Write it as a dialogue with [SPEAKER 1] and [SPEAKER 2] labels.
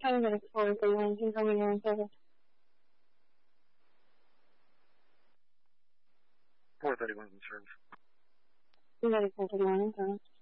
[SPEAKER 1] 10 minutes for 31 coming in 7.
[SPEAKER 2] 431 in service.
[SPEAKER 1] 431 in service.